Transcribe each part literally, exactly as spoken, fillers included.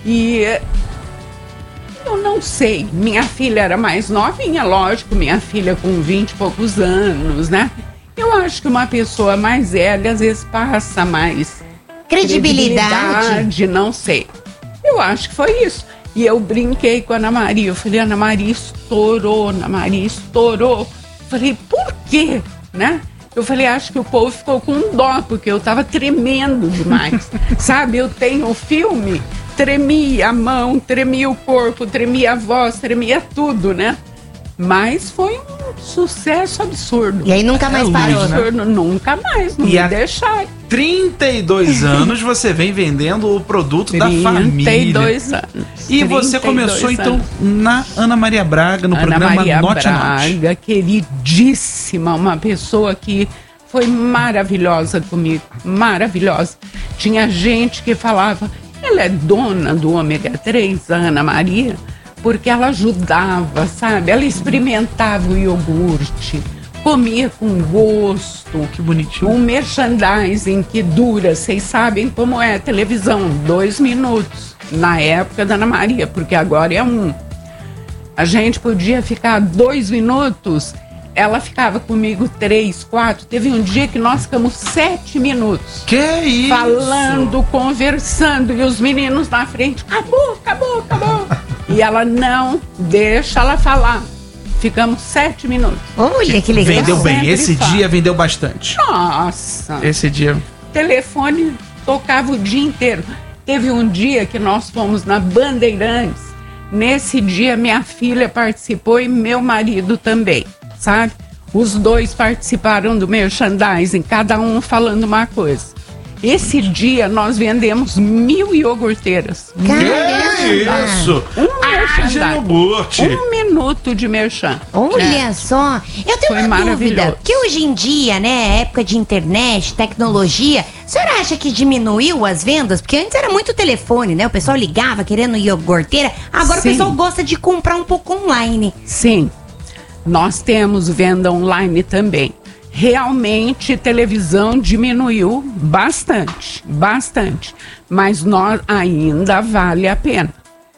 E eu não sei, minha filha era mais novinha, lógico, minha filha com vinte e poucos anos, né? Eu acho que uma pessoa mais velha às vezes passa mais credibilidade. credibilidade, não sei. Eu acho que foi isso. E eu brinquei com a Ana Maria, eu falei, Ana Maria estourou, Ana Maria estourou. Falei, por quê, né? Eu falei, acho que o povo ficou com dó, porque eu tava tremendo demais. Sabe, eu tenho o filme, tremia a mão, tremia o corpo, tremia a voz, tremia tudo, né? Mas foi um sucesso absurdo. E aí nunca mais É parou, luz, né? Absurdo, nunca mais, não E me a- deixaram. trinta e dois anos você vem vendendo o produto da trinta família. e dois anos. E você trinta e dois começou então anos. na Ana Maria Braga, no Ana programa Maria Note a Note. Braga, queridíssima, uma pessoa que foi maravilhosa comigo, maravilhosa. Tinha gente que falava, ela é dona do ômega três, a Ana Maria, porque ela ajudava, sabe? Ela experimentava o iogurte, comia com gosto. Que bonitinho. Um merchandising que dura, vocês sabem como é a televisão, dois minutos. Na época da Ana Maria, porque agora é um. A gente podia ficar dois minutos, ela ficava comigo três, quatro. Teve um dia que nós ficamos sete minutos. Que isso? Falando, conversando, e os meninos na frente, acabou, acabou, acabou. E ela não deixa ela falar. Ficamos sete minutos. Olha que legal. Vendeu bem. Sempre Esse fala. dia vendeu bastante. Nossa! Esse dia. Telefone tocava o dia inteiro. Teve um dia que nós fomos na Bandeirantes. Nesse dia, minha filha participou e meu marido também, sabe? Os dois participaram do merchandising, cada um falando uma coisa. Esse dia, nós vendemos mil iogurteiras. Que isso? Um Haja merchandising. iogurte. Um minuto de merchan. Olha É. só, eu tenho Foi uma maravilhoso. dúvida, que hoje em dia, né, época de internet, tecnologia, a senhora acha que diminuiu as vendas? Porque antes era muito telefone, né, o pessoal ligava querendo iogurteira, agora Sim. o pessoal gosta de comprar um pouco online. Sim, nós temos venda online também. Realmente, televisão diminuiu bastante, bastante. Mas nós ainda vale a pena.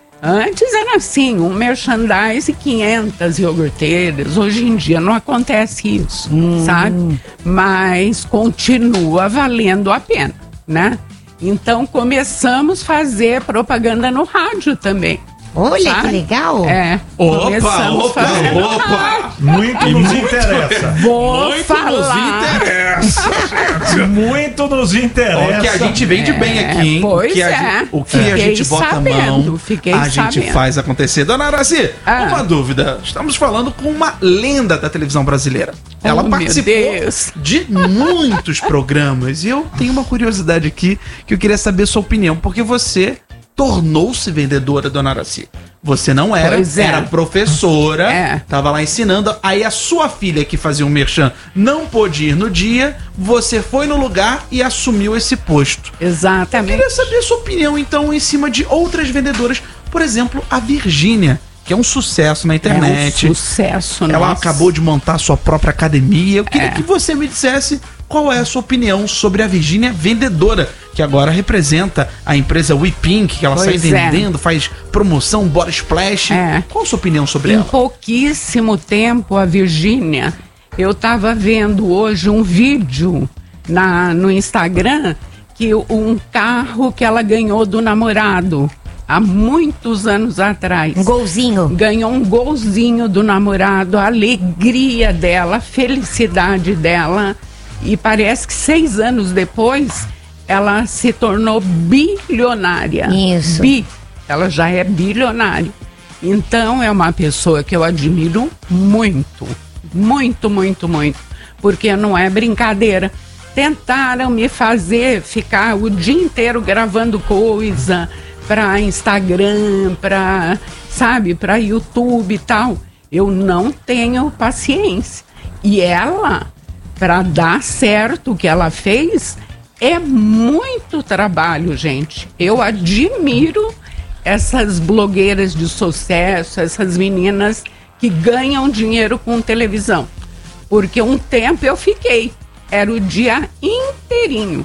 Antes era assim, um merchandise, quinhentas iogurteiras. Hoje em dia não acontece isso, sabe? Mas continua valendo a pena, né? Então começamos a fazer propaganda no rádio também. Olha sabe? que legal. É, Opa, começamos opa, fazendo no opa. rádio. Muito nos interessa. Vou Muito falar. nos interessa, gente. Muito nos interessa. Ó, que a gente vende bem aqui, hein? pois que a é. gente- o que a Fiquei gente bota a sabendo, mão, fiquei a gente sabendo. faz acontecer. Dona Araci, Ah. uma dúvida. Estamos falando com uma lenda da televisão brasileira. Ela Oh, meu participou Deus. de muitos programas. E eu tenho uma curiosidade aqui que eu queria saber a sua opinião. Porque você tornou-se vendedora, Dona Araci. Você não era, Pois é. era professora, É. tava lá ensinando. Aí a sua filha que fazia um merchan não pôde ir no dia, você foi no lugar e assumiu esse posto. Eu Exatamente. queria saber a sua opinião, então, em cima de outras vendedoras. Por exemplo, a Virgínia, que é um sucesso na internet. É um sucesso, Ela nossa. acabou de montar sua própria academia. Eu queria É. que você me dissesse qual é a sua opinião sobre a Virgínia vendedora, que agora representa a empresa WePink, que ela Pois sai é. vendendo, faz promoção, body splash. É. Qual a sua opinião sobre Em ela? pouquíssimo tempo, a Virgínia, eu estava vendo hoje um vídeo na, no Instagram que um carro que ela ganhou do namorado há muitos anos atrás. Um golzinho. Ganhou um golzinho do namorado, a alegria dela, a felicidade dela. E parece que seis anos depois, ela se tornou bilionária. Isso. Bi. Ela já é bilionária. Então, é uma pessoa que eu admiro muito. Muito, muito, muito. Porque não é brincadeira. Tentaram me fazer ficar o dia inteiro gravando coisa para Instagram, para, sabe, para YouTube e tal. Eu não tenho paciência. E ela, para dar certo o que ela fez, é muito trabalho, gente. Eu admiro essas blogueiras de sucesso, essas meninas que ganham dinheiro com televisão. Porque um tempo eu fiquei, era o dia inteirinho.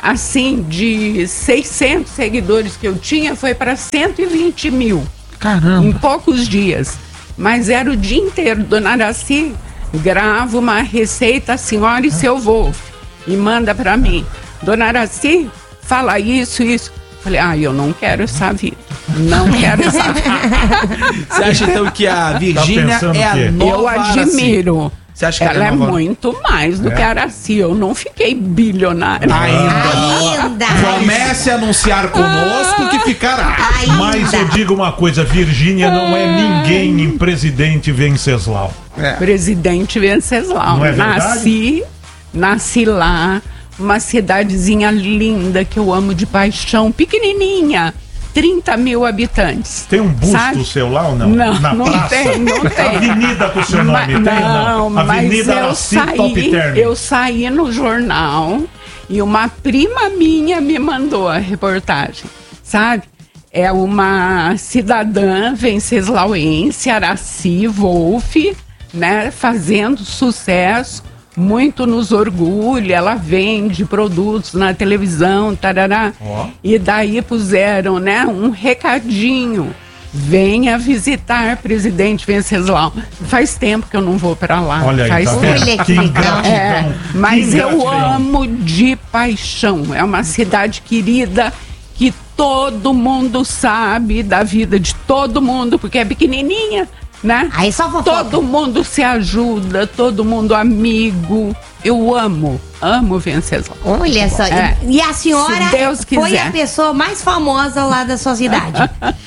assim, de seiscentos seguidores que eu tinha, foi para cento e vinte mil. Caramba. Em poucos dias. Mas era o dia inteiro. Dona Araci, grava uma receita, a senhora e seu Wolf, e manda para mim. Dona Araci, fala isso, isso. Falei, ah, eu não quero essa vida. Não quero essa vida. Você acha então que a Virgínia Tá é a pensando o quê? nova Eu admiro. Araci? Você acha que ela ela é é nova? muito mais do É. que a Araci. Eu não fiquei bilionária. Ainda. Ainda. Comece a anunciar conosco que ficará. Ainda. Mas eu digo uma coisa, Virgínia não é ninguém em Presidente Venceslau. É. Presidente Venceslau. Não é verdade? Nasci, nasci lá, uma cidadezinha linda que eu amo de paixão, pequenininha, trinta mil habitantes. Tem um busto Sabe? seu lá ou não? Não, Na não praça? tem, não tem. Avenida com o seu nome, Ma- tem ou não, não? Avenida mas eu Araci Top saí, Term. eu saí no jornal e uma prima minha me mandou a reportagem, sabe? É uma cidadã venceslauense, Araci Wolf, né? Fazendo sucesso, muito nos orgulha, ela vende produtos na televisão, tarará. Ó. E daí puseram, né, um recadinho. Venha visitar Presidente Venceslau. Faz tempo que eu não vou para lá. Olha aí, Faz tá tempo. vendo? Olha que Que legal. ingratidão. É, que mas eu ingratidão. amo de paixão. É uma cidade querida que todo mundo sabe da vida de todo mundo, porque é pequenininha, né? Aí só fofoca. Todo mundo se ajuda, todo mundo amigo. Eu amo, amo Venceslau. Olha só. É. E a senhora Se Deus foi quiser. a pessoa mais famosa lá da sua cidade.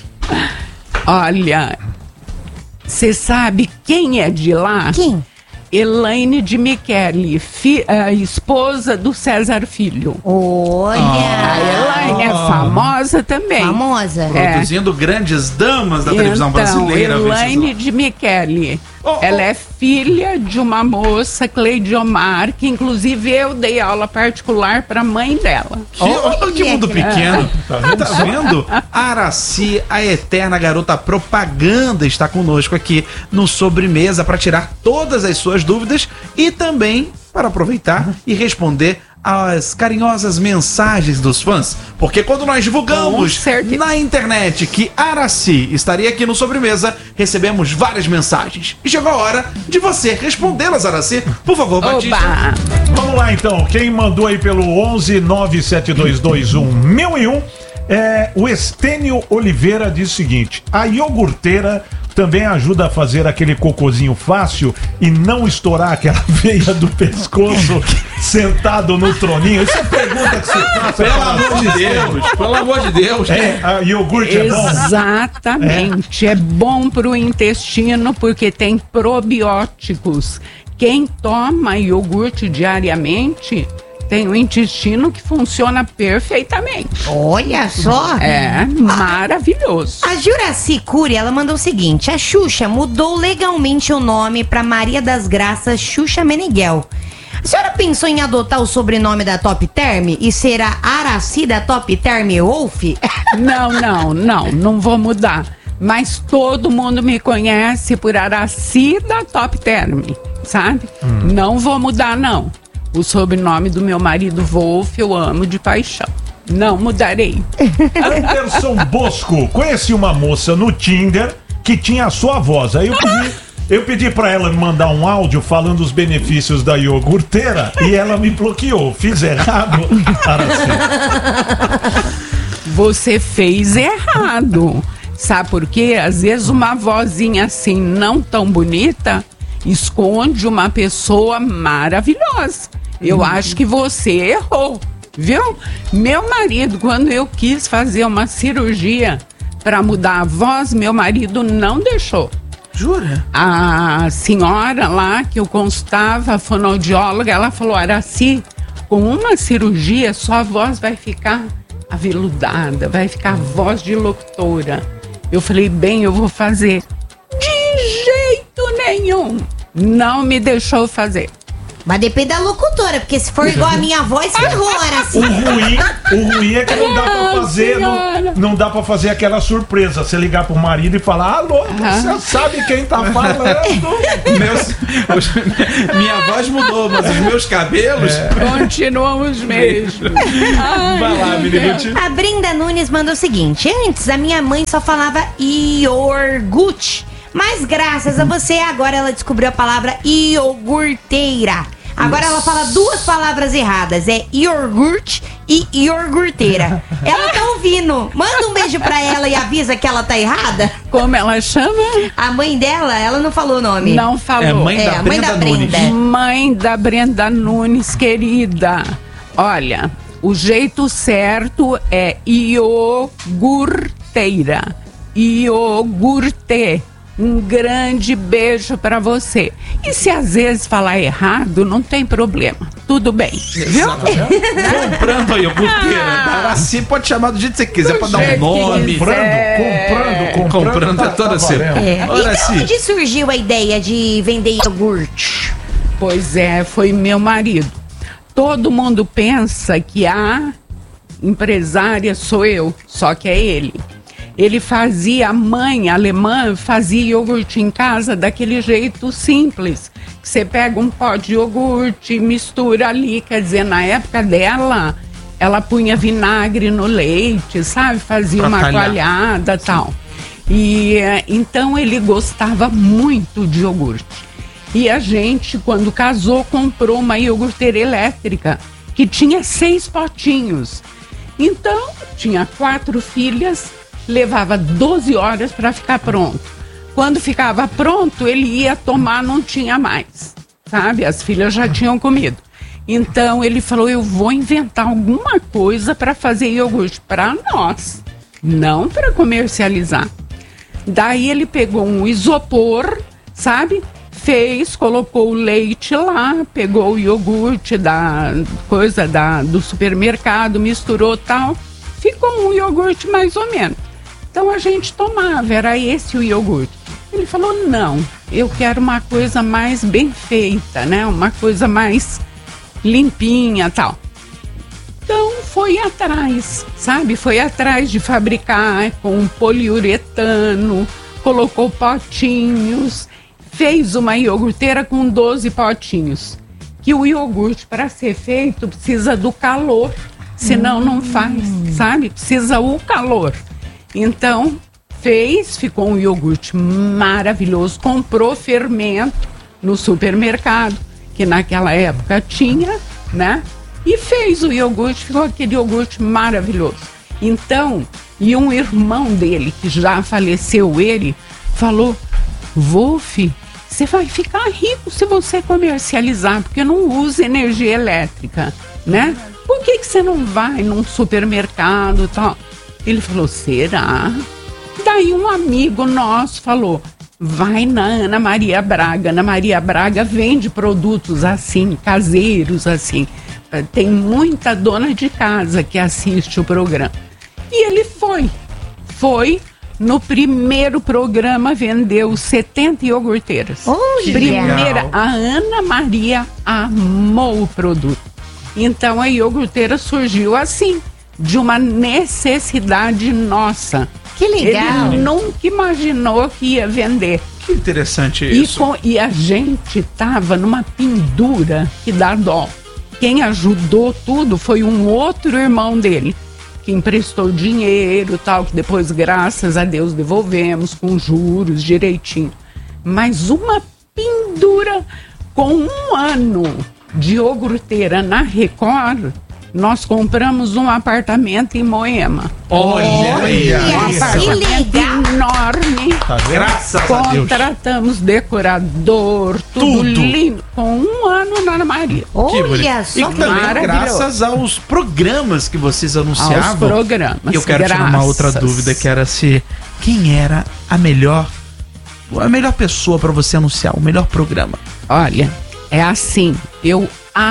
Olha, você sabe quem é de lá? Quem? Elaine de Michele, fi- a esposa do César Filho. Olha. A Elaine é famosa também. Famosa. É. Produzindo grandes damas da televisão Então, brasileira. Elaine Venceslau. de Michele. Oh, Ela oh. é filha de uma moça, Cleidiomar, que inclusive eu dei aula particular para a mãe dela. Que, olha que mundo Olha. pequeno. Tá vendo? Tá vendo? A Araci, a eterna garota propaganda, está conosco aqui no Sobremesa para tirar todas as suas dúvidas e também para aproveitar e responder as carinhosas mensagens dos fãs. Porque quando nós Com divulgamos certeza. na internet que Araci estaria aqui no Sobremesa, recebemos várias mensagens. E chegou a hora de você respondê-las, Araci. Por favor, Batista. Oba! Vamos lá então, quem mandou aí pelo onze nove sete dois dois um mil e um é o Estênio Oliveira, diz o seguinte: a iogurteira também ajuda a fazer aquele cocôzinho fácil e não estourar aquela veia do pescoço sentado no troninho. Isso é pergunta que se faça. Pelo amor de Deus, pelo amor de Deus. É, a iogurte é bom? Exatamente. É, bom para o intestino porque tem probióticos. Quem toma iogurte diariamente tem um intestino que funciona perfeitamente. Olha só. É maravilhoso. A Juraci Cury, ela mandou o seguinte: a Xuxa mudou legalmente o nome pra Maria das Graças Xuxa Meneghel. A senhora pensou em adotar o sobrenome da Top Term e ser a Araci da Top Term Wolf? Não, não, não, não vou mudar. Mas todo mundo me conhece por Araci da Top Term, sabe? Não vou mudar, não. O sobrenome do meu marido Wolf eu amo de paixão. Não mudarei. Anderson Bosco, conheci uma moça no Tinder que tinha a sua voz. Aí eu pedi, eu pedi pra ela me mandar um áudio falando os benefícios da iogurteira e ela me bloqueou. Fiz errado. Araci. Você fez errado. Sabe por quê? Às vezes uma vozinha assim não tão bonita esconde uma pessoa maravilhosa. Eu acho que você errou, viu? Meu marido, quando eu quis fazer uma cirurgia para mudar a voz, meu marido não deixou. Jura? A senhora lá que eu consultava, a fonoaudióloga, ela falou: Araci, com uma cirurgia sua voz vai ficar aveludada, vai ficar voz de locutora. Eu falei: bem, eu vou fazer. De jeito nenhum. Não me deixou fazer. Vai depender da locutora, porque se for igual a minha voz, ferrou, O ruim, o ruim é que não dá pra fazer, não, não dá pra fazer aquela surpresa. Você ligar pro marido e falar, alô, você sabe quem tá falando? Meus, os- minha voz mudou, mas os meus cabelos. Continuam os mesmos. Ai, Vai lá, Minibuti. A Brenda Nunes manda o seguinte: antes a minha mãe só falava iogurte, mas graças a você agora ela descobriu a palavra iogurteira. Agora ela fala duas palavras erradas, é iogurte e iogurteira. Ela tá ouvindo. Manda um beijo pra ela e avisa que ela tá errada. Como ela chama? A mãe dela, ela não falou o nome. Não falou. É mãe É, da a mãe Brenda da Nunes. Brenda. Mãe da Brenda Nunes, querida. Olha, o jeito certo é iogurteira. Iogurte. Um grande beijo pra você. E se às vezes falar errado, não tem problema. Tudo bem. Viu? Comprando a iogurteira. Araci pode chamar do jeito que você quiser, Do pra dar um jeito que nome. quiser. Comprando, comprando, comprando. Comprando é toda certa. É. Ora, Então, sim. onde surgiu a ideia de vender iogurte? Pois é, foi meu marido. Todo mundo pensa que a empresária sou eu, só que é ele. Ele fazia, a mãe alemã fazia iogurte em casa daquele jeito simples. Você pega um pó de iogurte, mistura ali, quer dizer, na época dela, ela punha vinagre no leite, sabe? Fazia Pra uma talhar. coalhada e tal. E eh, então ele gostava muito de iogurte. E a gente, quando casou, comprou uma iogurteira elétrica que tinha seis potinhos. Então, tinha quatro filhas, levava doze horas para ficar pronto. Quando ficava pronto, ele ia tomar, não tinha mais, sabe? As filhas já tinham comido. Então, ele falou, eu vou inventar alguma coisa para fazer iogurte para nós, não para comercializar. Daí ele pegou um isopor, sabe? Fez, colocou o leite lá, pegou o iogurte da coisa da, do supermercado, misturou tal, ficou um iogurte mais ou menos. Então a gente tomava, era esse o iogurte. Ele falou, não, eu quero uma coisa mais bem feita, né? Uma coisa mais limpinha tal. Então foi atrás, sabe? Foi atrás de fabricar com poliuretano, colocou potinhos, fez uma iogurteira com doze potinhos. Que o iogurte, para ser feito, precisa do calor, senão não faz, sabe? Precisa o calor. Então, fez, ficou um iogurte maravilhoso, comprou fermento no supermercado, que naquela época tinha, né? E fez o iogurte, ficou aquele iogurte maravilhoso. Então, e um irmão dele, que já faleceu ele, falou, Wolf, você vai ficar rico se você comercializar, porque não usa energia elétrica, né? Por que que você não vai num supermercado e tal? Ele falou, será? Daí um amigo nosso falou, vai na Ana Maria Braga. Ana Maria Braga vende produtos assim, caseiros assim. Tem muita dona de casa que assiste o programa. E ele foi. Foi. No primeiro programa vendeu setenta iogurteiras. Oh, Primeira, legal. a Ana Maria amou o produto. Então a iogurteira surgiu assim, de uma necessidade nossa. Que legal. Ele nunca imaginou que ia vender. Que interessante E, isso. com- e a gente tava numa pendura que dá dó. Quem ajudou tudo foi um outro irmão dele, que emprestou dinheiro e tal, que depois, graças a Deus, devolvemos com juros direitinho. Mas uma pendura com um ano de iogurteira na Record, nós compramos um apartamento em Moema. Olha aí. Olha, Um que apartamento legal. enorme. Tá vendo? Graças a Deus. Contratamos decorador, tudo, Tudo. lindo, com um ano na Ana Maria. Que bonito. Olha E só que também maravilhoso. graças aos programas que vocês Aos anunciavam. programas. E eu quero tirar uma graças. outra dúvida, que era se quem era a melhor a melhor pessoa para você anunciar, o melhor programa. Olha, é assim, eu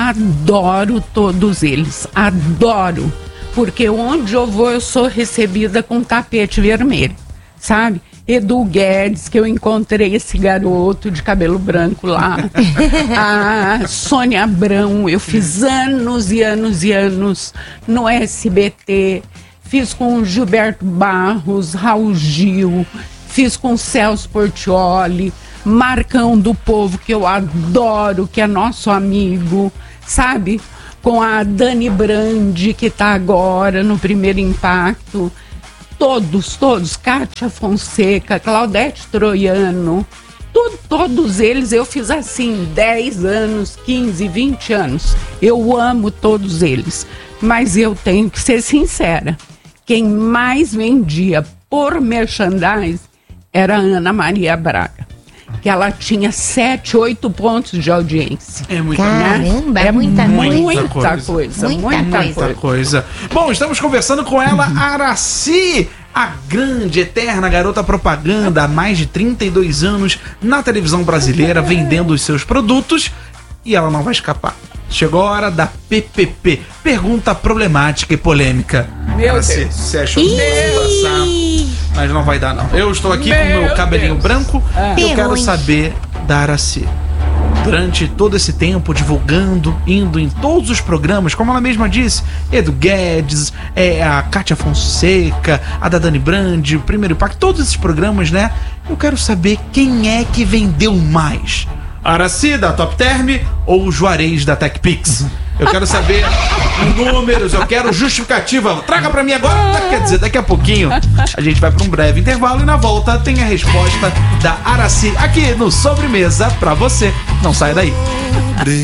adoro todos eles, adoro, porque onde eu vou eu sou recebida com tapete vermelho, sabe? Edu Guedes, que eu encontrei esse garoto de cabelo branco lá. A Sônia Abrão, eu fiz anos e anos e anos no S B T. Fiz com o Gilberto Barros, Raul Gil, fiz com o Celso Portiolli, Marcão do Povo, que eu adoro, que é nosso amigo, sabe? Com a Dani Brandi, que está agora no Primeiro Impacto. Todos, todos, Kátia Fonseca, Claudete Troiano, to- todos eles eu fiz assim, dez anos, quinze, vinte anos. Eu amo todos eles, mas eu tenho que ser sincera. Quem mais vendia por merchandise era a Ana Maria Braga, que ela tinha sete, oito pontos de audiência. É muita Caramba, é É muita muita coisa. coisa, coisa. Muita muita coisa. coisa. Muita coisa. Bom, estamos conversando com ela, Araci, a grande, eterna garota propaganda, há mais de trinta e dois anos na televisão brasileira, vendendo os seus produtos, e ela não vai escapar. Chegou a hora da P P P, pergunta problemática e polêmica. Meu Araci, Deus. você achou que ia passar? Mas não vai dar, não. Eu estou aqui com o meu Meu cabelinho Deus. branco, e eu quero Pergunte. saber da Araci. Durante todo esse tempo, divulgando, indo em todos os programas, como ela mesma disse, Edu Guedes, é, a Kátia Fonseca, a da Dani Brandi, o Primeiro Impacto, todos esses programas, né? Eu quero saber quem é que vendeu mais. Araci, da Top Term, ou o Juarez, da TechPix? Eu quero saber números, eu quero justificativa. Traga pra mim agora, quer dizer, daqui a pouquinho a gente vai pra um breve intervalo e na volta tem a resposta da Araci aqui no Sobremesa pra você. Não saia daí.